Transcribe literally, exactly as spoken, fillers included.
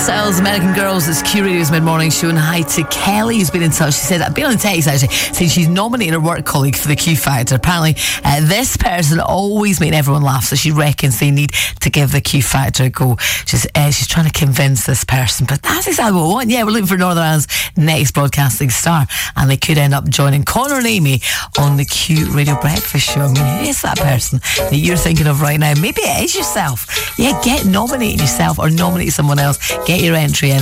Styles, American Girls. It's Q Radio's mid-morning show, and hi to Kelly, who's been in touch. She said, I've been on text actually, saying she's nominating her work colleague for the Q Factor. Apparently, uh, this person always makes everyone laugh, so she reckons they need to give the Q Factor a go. She's, uh, she's trying to convince this person, but that's exactly what we want. Yeah, we're looking for Northern Ireland's next broadcasting star, and they could end up joining Connor and Amy on the Q Radio Breakfast Show. I mean, who is that person that you're thinking of right now? Maybe it is yourself. Yeah, get nominating yourself or nominate someone else. Get your entry in.